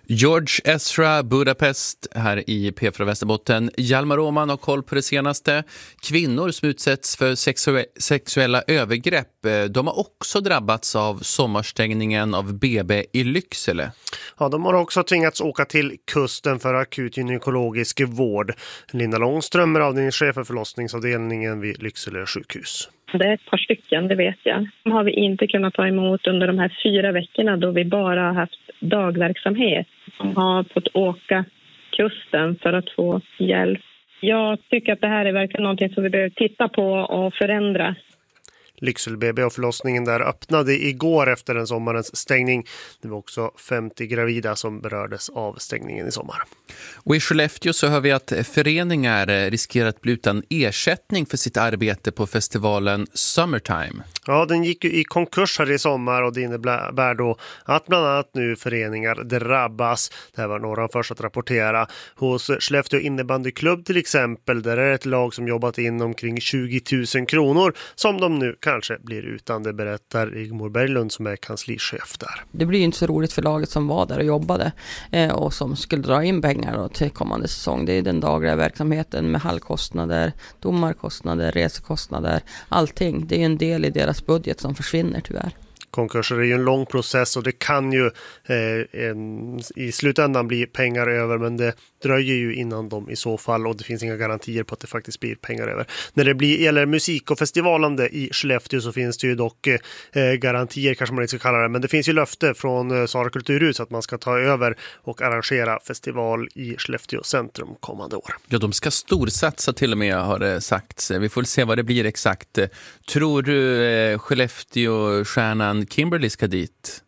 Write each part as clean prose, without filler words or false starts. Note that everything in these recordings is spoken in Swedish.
George Ezra, Budapest här i P4 Västerbotten. Hjalmar Åhman har koll på det senaste. Kvinnor som utsätts för sexuella övergrepp, de har också drabbats av sommarstängningen av BB i Lycksele. Ja, de har också tvingats åka till kusten för akut gynekologisk vård. Linda Långström är avdelningschef för förlossningsavdelningen vid Lycksele sjukhus. Det är ett par stycken, det vet jag. De har vi inte kunnat ta emot under de här 4 veckorna då vi bara har haft dagverksamhet. De har fått åka kusten för att få hjälp. Jag tycker att det här är verkligen någonting som vi behöver titta på och förändra. Lycksele BB och förlossningen där öppnade igår efter en sommarens stängning. Det var också 50 gravida som berördes av stängningen i sommar. Och i Skellefteå så hör vi att föreningar riskerar att bli utan ersättning för sitt arbete på festivalen Summertime. Ja, den gick ju i konkurs här i sommar och det innebär då att bland annat nu föreningar drabbas. Det här var några först att rapportera. Hos Skellefteå innebandyklubb till exempel, där är ett lag som jobbat in omkring 20 000 kronor som de nu kanske blir utan, det berättar Rigmor Berglund som är kanslichef där. Det blir ju inte så roligt för laget som var där och jobbade och som skulle dra in pengar då till kommande säsong. Det är den dagliga verksamheten med hallkostnader, domarkostnader, resekostnader, allting. Det är en del i deras budget som försvinner tyvärr. Konkurser är ju en lång process och det kan ju i slutändan bli pengar över, men det dröjer ju innan de i så fall, och det finns inga garantier på att det faktiskt blir pengar över. När det gäller musik- och festivalande i Skellefteå så finns det ju dock garantier, kanske man inte ska kalla det, men det finns ju löfte från Sara Kulturhus att man ska ta över och arrangera festival i Skellefteå centrum kommande år. Ja, de ska storsatsa till och med, har det sagts. Vi får se vad det blir exakt. Tror du Skellefteå-stjärnan Kimberly ska dit?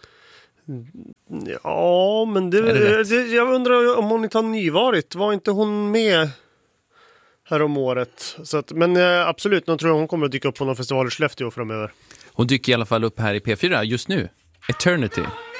Ja, men jag undrar om hon inte har nyvarit. Var inte hon med här om året? Så att, men absolut, jag tror hon kommer att dyka upp på någon festival i Skellefteå framöver. Hon dyker i alla fall upp här i P4 just nu. Eternity.